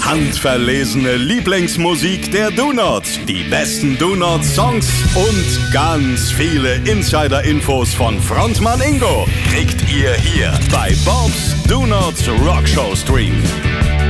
Handverlesene Lieblingsmusik der Donuts, die besten Donut-Songs und ganz viele Insider-Infos von Frontmann Ingo kriegt ihr hier bei Bob's Donuts Rockshow Stream.